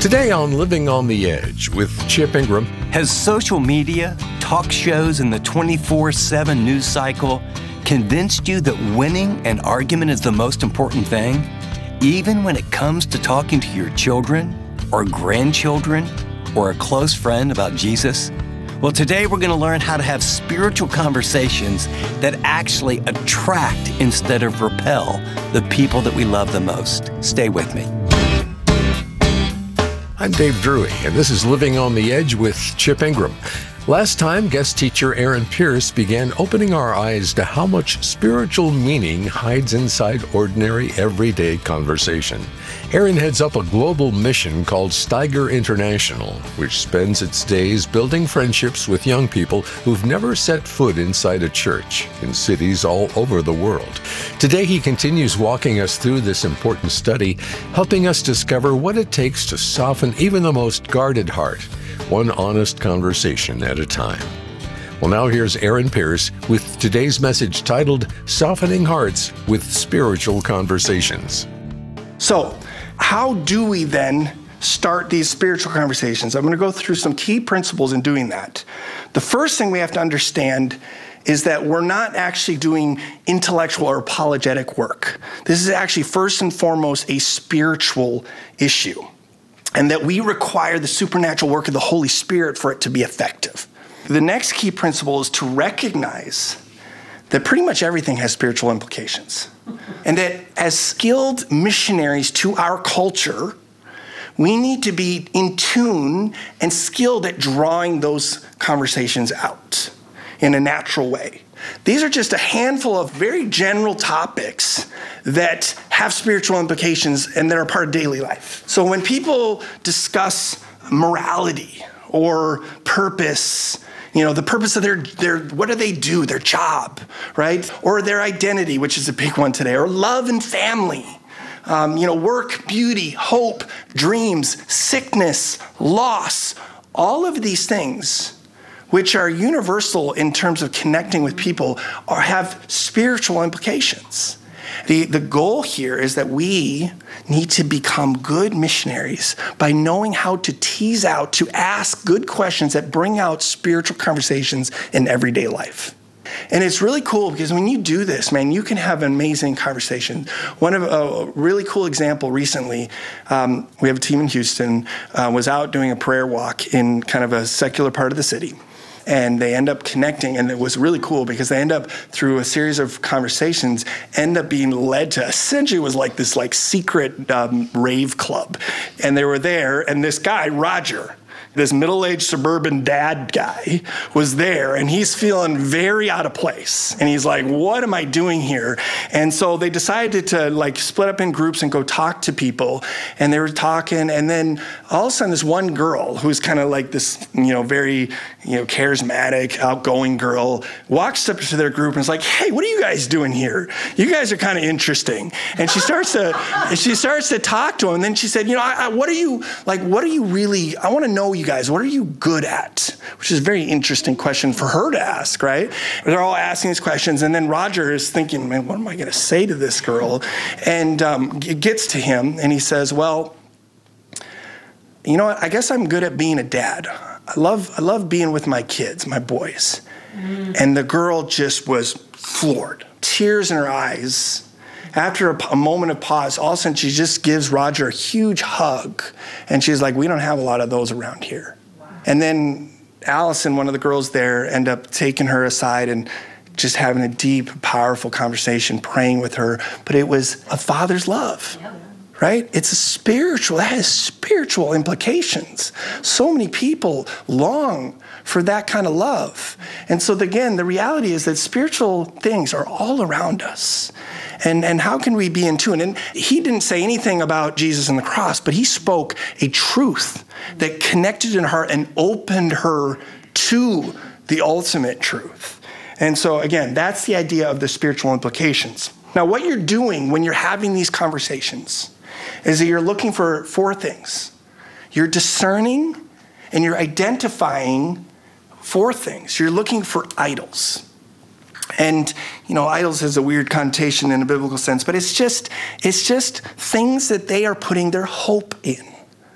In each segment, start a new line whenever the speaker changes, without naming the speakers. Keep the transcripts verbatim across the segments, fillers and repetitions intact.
Today on Living on the Edge with Chip Ingram.
Has social media, talk shows, and the twenty-four seven news cycle convinced you that winning an argument is the most important thing, even when it comes to talking to your children or grandchildren or a close friend about Jesus? Well, today we're going to learn how to have spiritual conversations that actually attract instead of repel the people that we love the most. Stay with me.
I'm Dave Drury, and this is Living on the Edge with Chip Ingram. Last time, guest teacher Aaron Pierce began opening our eyes to how much spiritual meaning hides inside ordinary, everyday conversation. Aaron heads up a global mission called Steiger International, which spends its days building friendships with young people who've never set foot inside a church in cities all over the world. Today, he continues walking us through this important study, helping us discover what it takes to soften even the most guarded heart, one honest conversation at a time. Well, now here's Aaron Pierce with today's message titled Softening Hearts with Spiritual Conversations.
So, how do we then start these spiritual conversations? I'm going to go through some key principles in doing that. The first thing we have to understand is that we're not actually doing intellectual or apologetic work. This is actually first and foremost a spiritual issue, and that we require the supernatural work of the Holy Spirit for it to be effective. The next key principle is to recognize that pretty much everything has spiritual implications. And that as skilled missionaries to our culture, we need to be in tune and skilled at drawing those conversations out in a natural way. These are just a handful of very general topics that have spiritual implications and that are part of daily life. So when people discuss morality or purpose, you know, the purpose of their, their, what do they do, their job, right? Or their identity, which is a big one today, or love and family, um, you know, work, beauty, hope, dreams, sickness, loss, all of these things, which are universal in terms of connecting with people, or have spiritual implications. The, the goal here is that we need to become good missionaries by knowing how to tease out, to ask good questions that bring out spiritual conversations in everyday life. And it's really cool because when you do this, man, you can have an amazing conversation. One of a really cool example recently, um, we have a team in Houston, uh, was out doing a prayer walk in kind of a secular part of the city. And they end up connecting, and it was really cool because they end up, through a series of conversations, end up being led to, essentially it was like this like secret um, rave club. And they were there, and this guy, Roger, this middle-aged suburban dad guy, was there, and he's feeling very out of place. And he's like, what am I doing here? And so they decided to like split up in groups and go talk to people. And they were talking, and then all of a sudden this one girl, who's kind of like this, you know, very, you know, charismatic, outgoing girl, walks up to their group and is like, hey, what are you guys doing here? You guys are kind of interesting. And she starts to, she starts to talk to him. And then she said, you know, I, I, what are you, like, what are you really, I want to know you guys, what are you good at? Which is a very interesting question for her to ask, right? They're all asking these questions, and then Roger is thinking, man, what am I going to say to this girl? And um, it gets to him, and he says, well, you know what? I guess I'm good at being a dad. I love, I love being with my kids, my boys. Mm. And the girl just was floored, tears in her eyes. After a, a moment of pause, all of a sudden she just gives Roger a huge hug. And she's like, we don't have a lot of those around here. Wow. And then Allison, one of the girls there, end up taking her aside and just having a deep, powerful conversation, praying with her. But it was a father's love, yeah. Right? It's a spiritual, that has spiritual implications. So many people long for that kind of love. And so again, the reality is that spiritual things are all around us. And, and how can we be in tune? And he didn't say anything about Jesus and the cross, but he spoke a truth that connected in her and opened her to the ultimate truth. And so again, that's the idea of the spiritual implications. Now, what you're doing when you're having these conversations is that you're looking for four things. You're discerning and you're identifying four things. You're looking for idols. And, you know, idols has a weird connotation in a biblical sense, but it's just, it's just things that they are putting their hope in.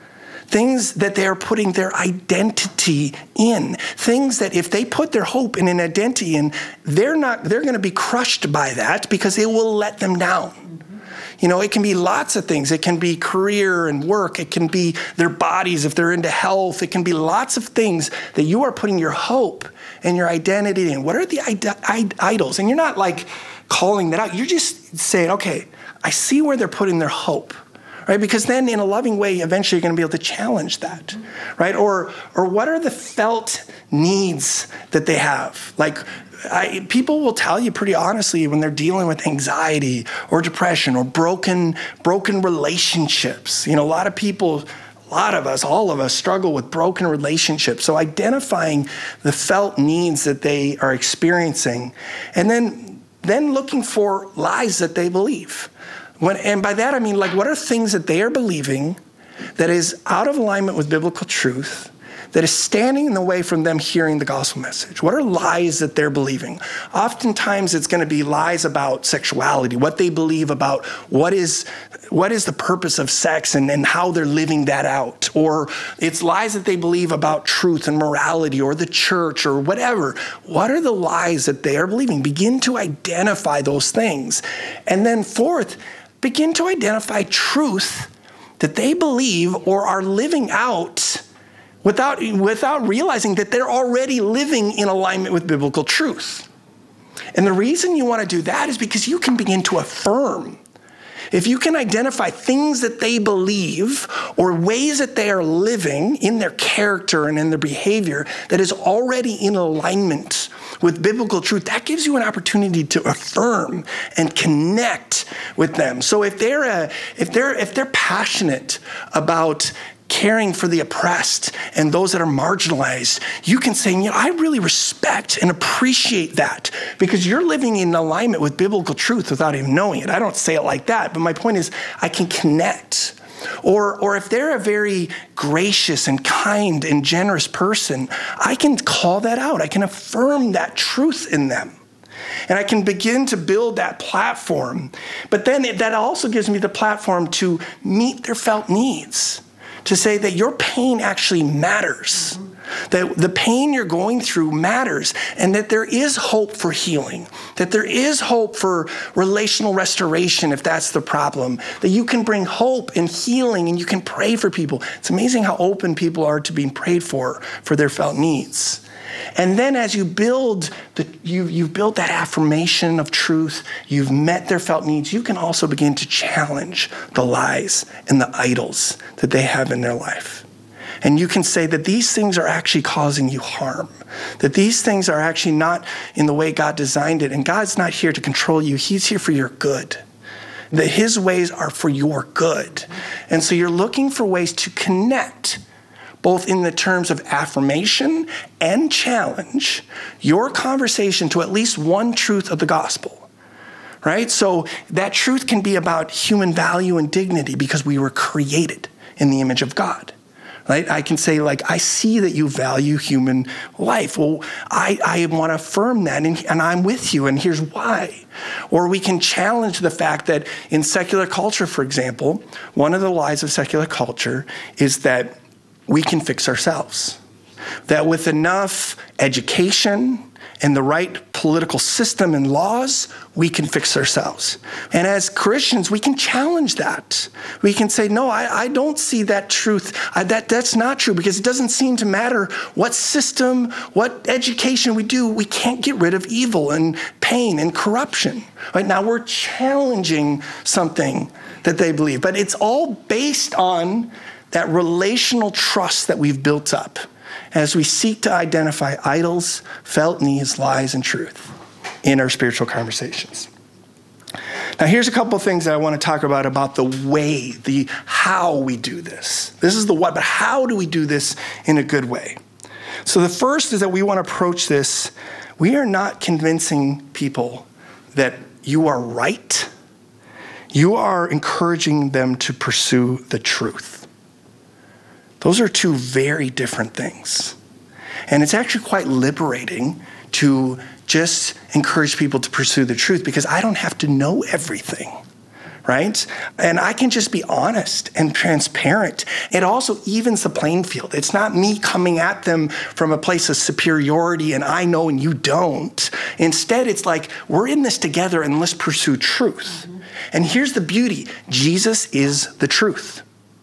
things that they are putting their identity in, things that if they put their hope in an identity in, they're not, they're going to be crushed by that because it will let them down. Mm-hmm. You know, it can be lots of things. It can be career and work. It can be their bodies if they're into health. It can be lots of things that you are putting your hope and your identity in. What are the id- idols? And you're not like calling that out. You're just saying, okay, I see where they're putting their hope. Right? Because then in a loving way, eventually you're going to be able to challenge that, right? Or or what are the felt needs that they have? Like I, people will tell you pretty honestly when they're dealing with anxiety or depression or broken broken relationships. You know, a lot of people, a lot of us, all of us struggle with broken relationships. So identifying the felt needs that they are experiencing and then then looking for lies that they believe. When, and by that I mean, like, what are things that they are believing that is out of alignment with biblical truth, that is standing in the way from them hearing the gospel message? What are lies that they're believing? Oftentimes it's going to be lies about sexuality, what they believe about what is what is the purpose of sex and, and how they're living that out. Or it's lies that they believe about truth and morality or the church or whatever. What are the lies that they are believing? Begin to identify those things. And then fourth, begin to identify truth that they believe or are living out without, without realizing that they're already living in alignment with biblical truth. And the reason you want to do that is because you can begin to affirm. If you can identify things that they believe or ways that they are living in their character and in their behavior that is already in alignment with biblical truth, that gives you an opportunity to affirm and connect with them. So if they're a, if they're if they're passionate about caring for the oppressed and those that are marginalized, you can say, you know, I really respect and appreciate that because you're living in alignment with biblical truth without even knowing it. I don't say it like that, but my point is I can connect. Or, or if they're a very gracious and kind and generous person, I can call that out. I can affirm that truth in them. And I can begin to build that platform. But then it, that also gives me the platform to meet their felt needs, to say that your pain actually matters. That the pain you're going through matters, and that there is hope for healing, that there is hope for relational restoration if that's the problem, that you can bring hope and healing and you can pray for people. It's amazing how open people are to being prayed for, for their felt needs. And then as you build, the, you, you've built that affirmation of truth, you've met their felt needs, you can also begin to challenge the lies and the idols that they have in their life. And you can say that these things are actually causing you harm, that these things are actually not in the way God designed it. And God's not here to control you. He's here for your good, that his ways are for your good. And so you're looking for ways to connect, both in the terms of affirmation and challenge, your conversation to at least one truth of the gospel, right? So that truth can be about human value and dignity because we were created in the image of God. Right? I can say, like, I see that you value human life. Well, I, I want to affirm that, and, and I'm with you, and here's why. Or we can challenge the fact that in secular culture, for example, one of the lies of secular culture is that we can fix ourselves. That with enough education and the right political system and laws, we can fix ourselves. And as Christians, we can challenge that. We can say, no, I, I don't see that truth. I, that, that's not true, because it doesn't seem to matter what system, what education we do, we can't get rid of evil and pain and corruption. Right now, we're challenging something that they believe, but it's all based on that relational trust that we've built up as we seek to identify idols, felt needs, lies, and truth in our spiritual conversations. Now, here's a couple of things that I want to talk about, about the way, the how we do this. This is the what, but how do we do this in a good way? So the first is that we want to approach this. We are not convincing people that you are right. You are encouraging them to pursue the truth. Those are two very different things. And it's actually quite liberating to just encourage people to pursue the truth, because I don't have to know everything, right? And I can just be honest and transparent. It also evens the playing field. It's not me coming at them from a place of superiority and I know and you don't. Instead, it's like, we're in this together and let's pursue truth. Mm-hmm. And here's the beauty. Jesus is the truth.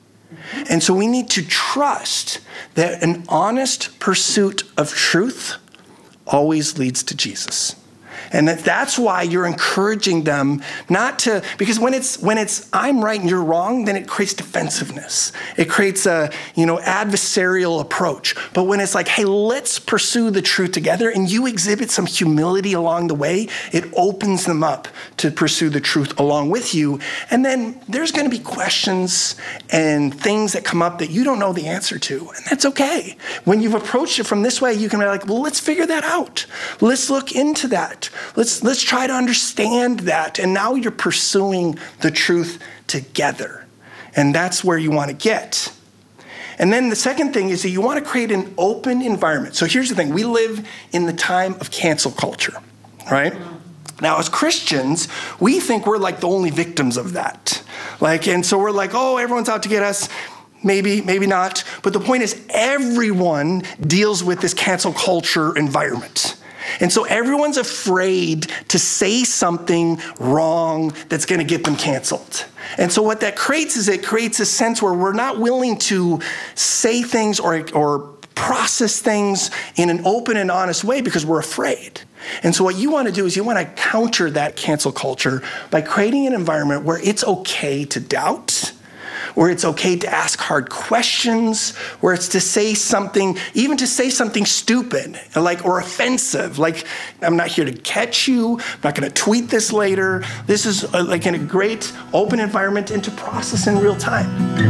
And so we need to trust that an honest pursuit of truth always leads to Jesus. And that that's why you're encouraging them not to, because when it's when it's I'm right and you're wrong, then it creates defensiveness. It creates a, you know, adversarial approach. But when it's like, hey, let's pursue the truth together, and you exhibit some humility along the way, it opens them up to pursue the truth along with you. And then there's going to be questions and things that come up that you don't know the answer to, and that's okay. When you've approached it from this way, you can be like, well, let's figure that out. Let's look into that. Let's let's try to understand that. And now you're pursuing the truth together. And that's where you want to get. And then the second thing is that you want to create an open environment. So here's the thing. We live in the time of cancel culture, right? Now, as Christians, we think we're like the only victims of that. Like, and so we're like, oh, everyone's out to get us. Maybe, maybe not. But the point is, everyone deals with this cancel culture environment. And so everyone's afraid to say something wrong that's going to get them canceled. And so what that creates is it creates a sense where we're not willing to say things or, or process things in an open and honest way because we're afraid. And so what you want to do is you want to counter that cancel culture by creating an environment where it's okay to doubt, where it's okay to ask hard questions, where it's to say something, even to say something stupid, like, or offensive, like, I'm not here to catch you, I'm not going to tweet this later. This is a, like in a great open environment and to process in real time.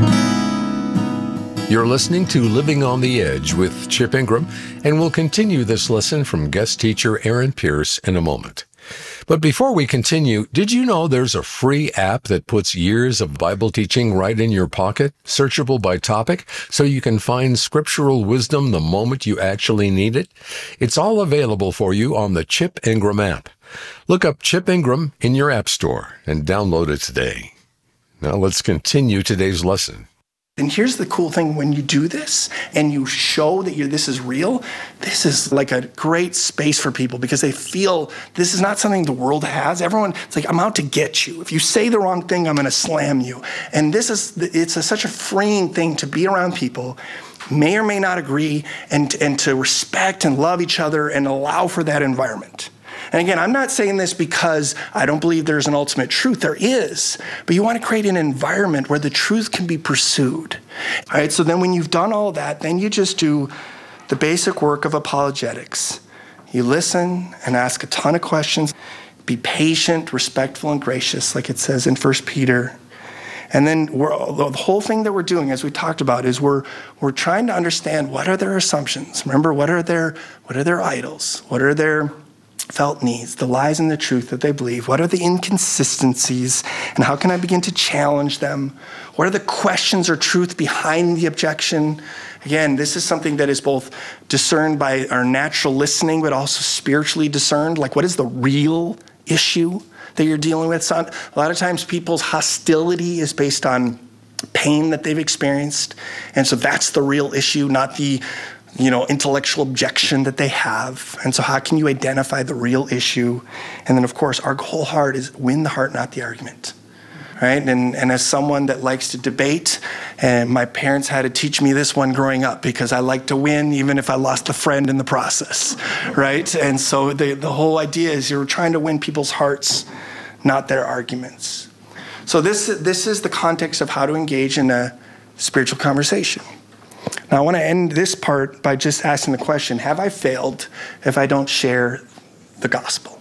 You're listening to Living on the Edge with Chip Ingram, and we'll continue this lesson from guest teacher Aaron Pierce in a moment. But before we continue, did you know there's a free app that puts years of Bible teaching right in your pocket, searchable by topic, so you can find scriptural wisdom the moment you actually need it? It's all available for you on the Chip Ingram app. Look up Chip Ingram in your app store and download it today. Now let's continue today's lesson.
And here's the cool thing, when you do this and you show that you're, this is real, this is like a great space for people because they feel this is not something the world has. Everyone, it's like, I'm out to get you. If you say the wrong thing, I'm going to slam you. And this is, it's a, such a freeing thing to be around people, may or may not agree, and, and to respect and love each other and allow for that environment. And again, I'm not saying this because I don't believe there's an ultimate truth. There is. But you want to create an environment where the truth can be pursued. All right, so then when you've done all that, then you just do the basic work of apologetics. You listen and ask a ton of questions. Be patient, respectful, and gracious, like it says in First Peter. And then we're, the whole thing that we're doing, as we talked about, is we're we're trying to understand what are their assumptions. Remember, what are their what are their idols? What are their felt needs, the lies and the truth that they believe? What are the inconsistencies, and how can I begin to challenge them? What are the questions or truth behind the objection? Again, this is something that is both discerned by our natural listening, but also spiritually discerned. Like, what is the real issue that you're dealing with? So a lot of times people's hostility is based on pain that they've experienced. And so that's the real issue, not the you know, intellectual objection that they have. And so how can you identify the real issue? And then, of course, our whole heart is win the heart, not the argument, right? And, and as someone that likes to debate, and my parents had to teach me this one growing up because I like to win even if I lost a friend in the process, right? And so the, the whole idea is you're trying to win people's hearts, not their arguments. So this, this is the context of how to engage in a spiritual conversation. Now, I want to end this part by just asking the question, have I failed if I don't share the gospel?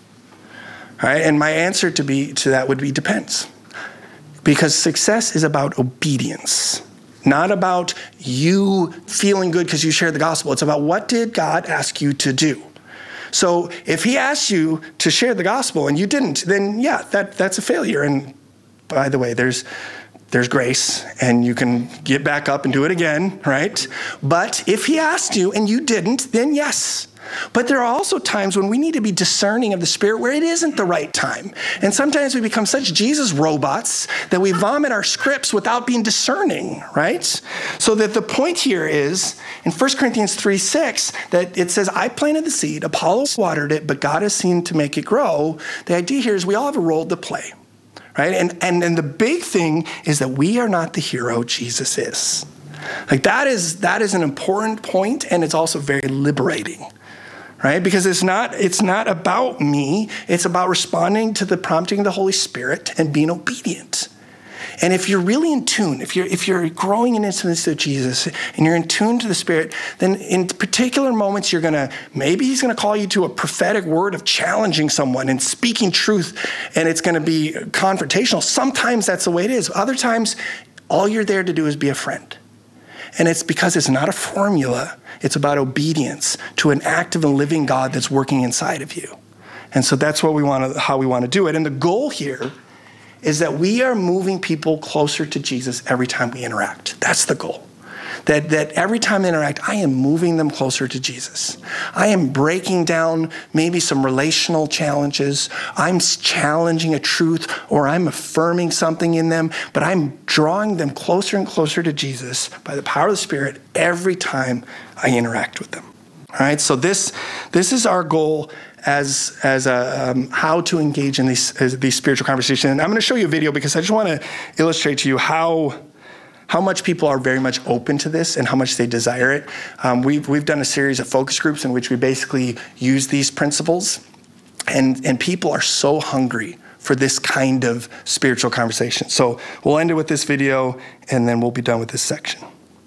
All right, and my answer to be to that would be depends. Because success is about obedience, not about you feeling good because you share the gospel. It's about what did God ask you to do? So if he asked you to share the gospel and you didn't, then yeah, that, that's a failure. And by the way, there's There's grace, and you can get back up and do it again, right? But if he asked you and you didn't, then yes, But there are also times when we need to be discerning of the Spirit where it isn't the right time. And sometimes we become such Jesus robots that we vomit our scripts without being discerning, right? So that the point here is, in First Corinthians three six, that it says, I planted the seed, Apollos watered it, but God has seen to make it grow. The idea here is we all have a role to play, right? And, and, and the big thing is that we are not the hero, Jesus is. Like that is, that is an important point, and it's also very liberating. Right? Because it's not, it's not about me. It's about responding to the prompting of the Holy Spirit and being obedient. And if you're really in tune, if you're, if you're growing in intimacy with Jesus and you're in tune to the Spirit, then in particular moments you're going to, maybe he's going to call you to a prophetic word of challenging someone and speaking truth, and it's going to be confrontational. Sometimes that's the way it is. Other times, all you're there to do is be a friend. And it's because it's not a formula. It's about obedience to an active and living God that's working inside of you. And so that's what we want to, how we want to do it. And the goal here is that we are moving people closer to Jesus every time we interact. That's the goal. That, that every time I interact, I am moving them closer to Jesus. I am breaking down maybe some relational challenges. I'm challenging a truth, or I'm affirming something in them, but I'm drawing them closer and closer to Jesus by the power of the Spirit every time I interact with them. All right, so this, this is our goal as, as a, um, how to engage in these, these spiritual conversations. And I'm going to show you a video because I just want to illustrate to you how how much people are very much open to this and how much they desire it. Um, we've, we've done a series of focus groups in which we basically use these principles, and, and people are so hungry for this kind of spiritual conversation. So we'll end it with this video, and then we'll be done with this section.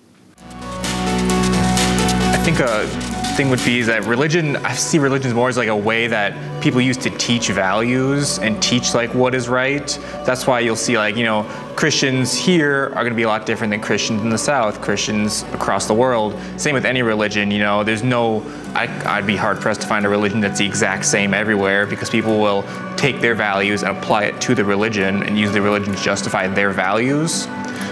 I think a thing would be that religion, I see religion more as like a way that people use to teach values and teach like what is right. That's why you'll see like, you know, Christians here are gonna be a lot different than Christians in the South, Christians across the world. Same with any religion, you know, there's no, I, I'd be hard pressed to find a religion that's the exact same everywhere, because people will take their values and apply it to the religion and use the religion to justify their values.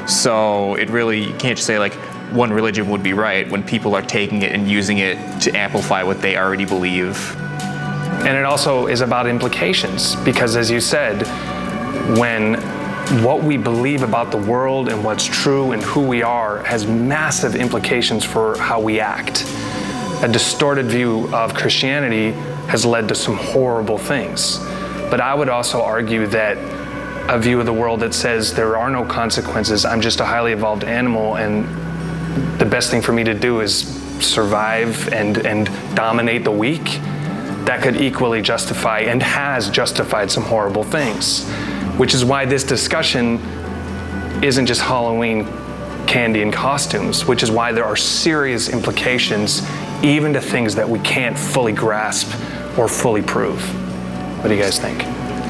So it really, you can't just say like, one religion would be right when people are taking it and using it to amplify what they already believe.
And it also is about implications, because as you said, when what we believe about the world and what's true and who we are has massive implications for how we act. A distorted view of Christianity has led to some horrible things. But I would also argue that a view of the world that says there are no consequences, I'm just a highly evolved animal, and the best thing for me to do is survive and, and dominate the weak, that could equally justify and has justified some horrible things. Which is why this discussion isn't just Halloween candy and costumes, which is why there are serious implications even to things that we can't fully grasp or fully prove. What do you guys think?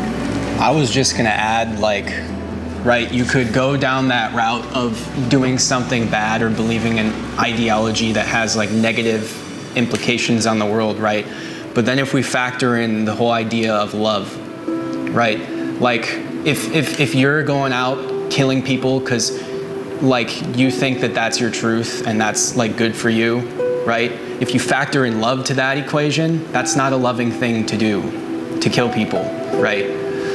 I was just gonna add, like, right, you could go down that route of doing something bad or believing an ideology that has like negative implications on the world, right? But then if we factor in the whole idea of love, right? Like if if, if you're going out killing people because like you think that that's your truth and that's like good for you, right? If you factor in love to that equation, that's not a loving thing to do, to kill people, right?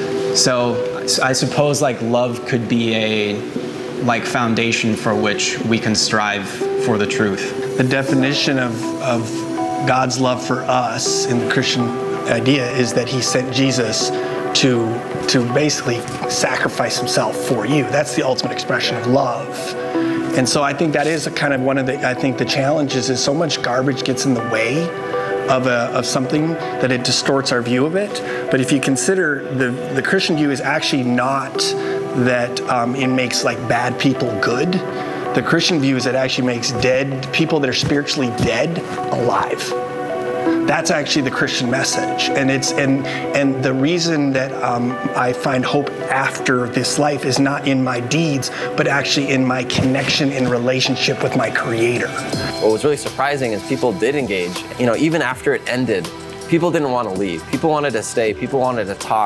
So I suppose like love could be a like foundation for which we can strive for the truth.
The definition of, of God's love for us in the Christian idea is that he sent Jesus to, to basically sacrifice himself for you. That's the ultimate expression of love. And so I think that is a kind of one of the, I think the challenges is so much garbage gets in the way of, a, of something that it distorts our view of it. But if you consider the, the Christian view is actually not that um, it makes like bad people good. The Christian view is it actually makes dead people that are spiritually dead alive. That's actually the Christian message. And it's and and the reason that um, I find hope after this life is not in my deeds, but actually in my connection in relationship with my Creator.
What was really surprising is people did engage. You know, even after it ended, people didn't want to leave. People wanted to stay. People wanted to talk.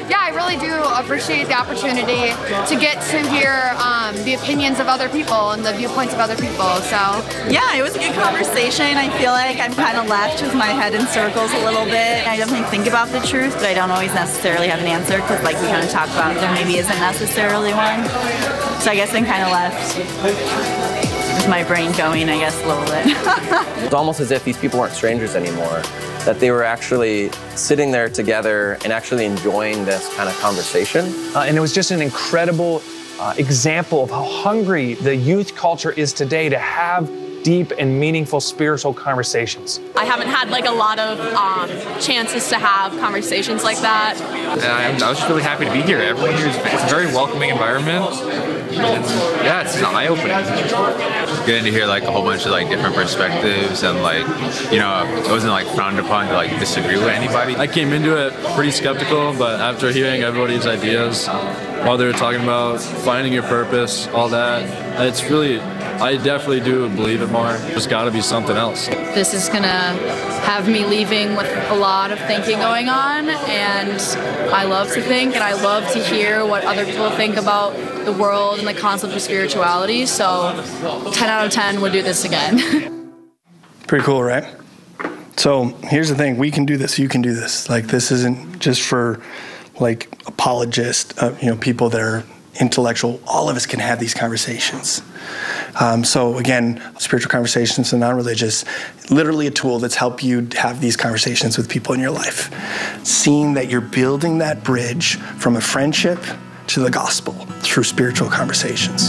yeah, I really do appreciate the opportunity to get to hear um, the opinions of other people and the viewpoints of other people. So
yeah, it was a good conversation. I feel like I'm kind of left with my head in circles a little bit. I definitely think about the truth, but I don't always necessarily have an answer because, like we kind of talked about, there maybe isn't necessarily one. So I guess I'm kind of left with my brain going, I guess, a little bit.
It's almost as if these people weren't strangers anymore, that they were actually sitting there together and actually enjoying this kind of conversation.
Uh, and it was just an incredible uh, example of how hungry the youth culture is today to have deep and meaningful spiritual conversations.
I haven't had like a lot of um, chances to have conversations like that.
And I, I was just really happy to be here. Everyone here is it's a very welcoming environment. And yeah, it's eye-opening.
Getting to hear like a whole bunch of like different perspectives and like, you know, it wasn't like frowned upon to like disagree with anybody.
I came into it pretty skeptical, but after hearing everybody's ideas while they were talking about finding your purpose, all that, it's really, I definitely do believe it more. There's got to be something else.
This is going to have me leaving with a lot of thinking going on, and I love to think and I love to hear what other people think about the world and the concept of spirituality, so ten out of ten would do this again.
Pretty cool, right? So here's the thing, we can do this, you can do this. Like, this isn't just for like apologists, uh, you know, people that are intellectual. All of us can have these conversations. Um, so again, spiritual conversations and non-religious, literally a tool that's helped you have these conversations with people in your life. Seeing that you're building that bridge from a friendship to the gospel through spiritual conversations.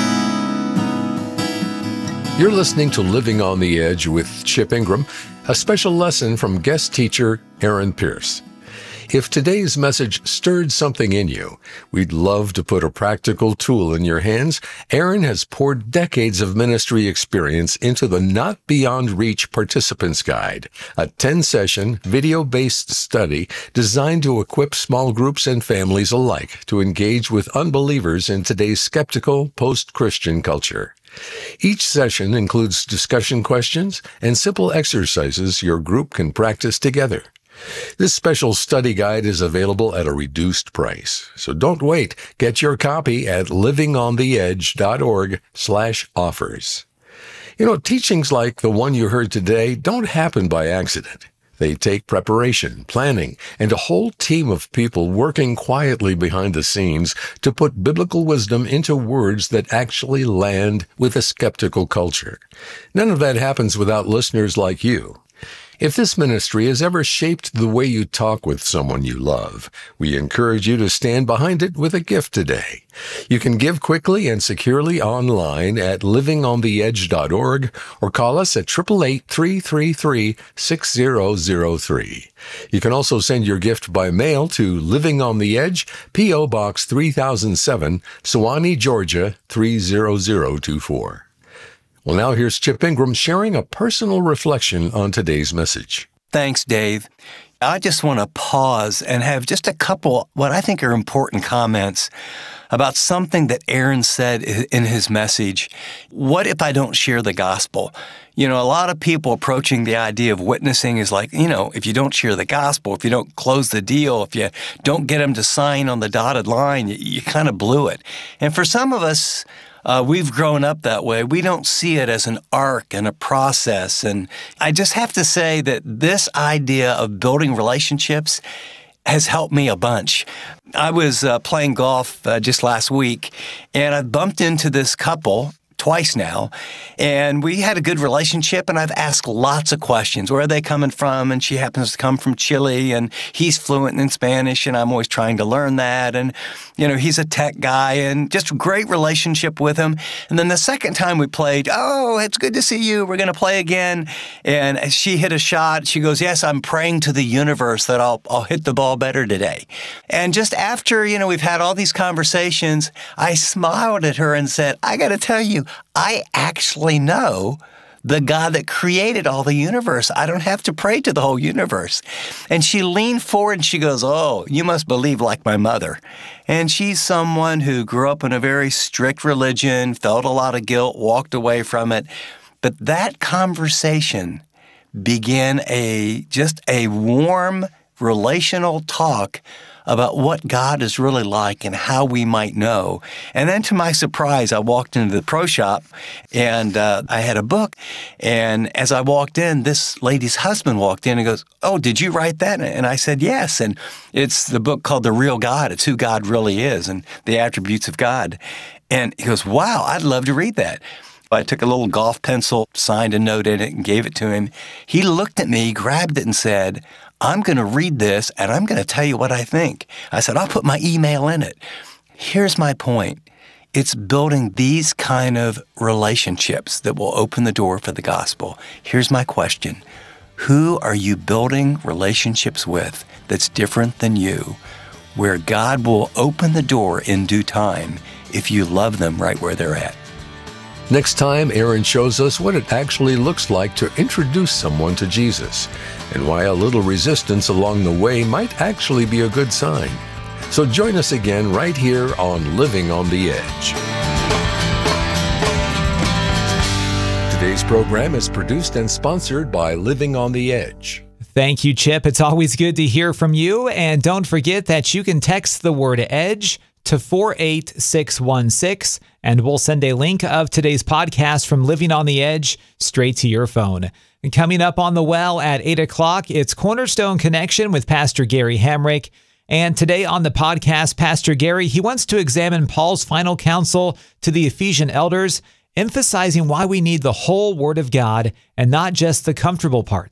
You're listening to Living on the Edge with Chip Ingram, a special lesson from guest teacher Aaron Pierce. If today's message stirred something in you, we'd love to put a practical tool in your hands. Aaron has poured decades of ministry experience into the Not Beyond Reach Participants Guide, a ten-session, video-based study designed to equip small groups and families alike to engage with unbelievers in today's skeptical, post-Christian culture. Each session includes discussion questions and simple exercises your group can practice together. This special study guide is available at a reduced price. So don't wait. Get your copy at livingontheedge.org slash offers. You know, teachings like the one you heard today don't happen by accident. They take preparation, planning, and a whole team of people working quietly behind the scenes to put biblical wisdom into words that actually land with a skeptical culture. None of that happens without listeners like you. If this ministry has ever shaped the way you talk with someone you love, we encourage you to stand behind it with a gift today. You can give quickly and securely online at living on the edge dot org or call us at eight eight eight, three three three, six zero zero three. You can also send your gift by mail to Living on the Edge, P O Box three thousand seven, Sewanee, Georgia three zero zero two four. Well, now here's Chip Ingram sharing a personal reflection on today's message.
Thanks, Dave. I just want to pause and have just a couple what I think are important comments about something that Aaron said in his message. What if I don't share the gospel? You know, a lot of people approaching the idea of witnessing is like, you know, if you don't share the gospel, if you don't close the deal, if you don't get them to sign on the dotted line, you, you kind of blew it. And for some of us, Uh, we've grown up that way. We don't see it as an arc and a process. And I just have to say that this idea of building relationships has helped me a bunch. I was uh, playing golf uh, just last week, and I bumped into this couple twice now, and we had a good relationship, and I've asked lots of questions. Where are they coming from? And she happens to come from Chile, and he's fluent in Spanish, and I'm always trying to learn that. And, you know, he's a tech guy, and just a great relationship with him. And then the second time we played, oh, it's good to see you. We're going to play again. And she hit a shot. She goes, yes, I'm praying to the universe that I'll, I'll hit the ball better today. And just after, you know, we've had all these conversations, I smiled at her and said, I got to tell you, I actually know the God that created all the universe. I don't have to pray to the whole universe. And she leaned forward and she goes, oh, you must believe like my mother. And she's someone who grew up in a very strict religion, felt a lot of guilt, walked away from it. But that conversation began a just a warm relational talk about what God is really like and how we might know. And then to my surprise, I walked into the pro shop and uh, I had a book. And as I walked in, this lady's husband walked in and goes, "Oh, did you write that?" And I said, "Yes." And it's the book called The Real God. It's who God really is and the attributes of God. And he goes, "Wow, I'd love to read that." I took a little golf pencil, signed a note in it, and gave it to him. He looked at me, grabbed it, and said, "I'm going to read this, and I'm going to tell you what I think." I said, "I'll put my email in it." Here's my point. It's building these kind of relationships that will open the door for the gospel. Here's my question. Who are you building relationships with that's different than you, where God will open the door in due time if you love them right where they're at?
Next time, Aaron shows us what it actually looks like to introduce someone to Jesus and why a little resistance along the way might actually be a good sign. So join us again right here on Living on the Edge. Today's program is produced and sponsored by Living on the Edge.
Thank you, Chip. It's always good to hear from you. And don't forget that you can text the word EDGE to four eight six one six, and we'll send a link of today's podcast from Living on the Edge straight to your phone. And coming up on the well at eight o'clock, it's Cornerstone Connection with Pastor Gary Hamrick. And today on the podcast, Pastor Gary, he wants to examine Paul's final counsel to the Ephesian elders, emphasizing why we need the whole Word of God and not just the comfortable parts.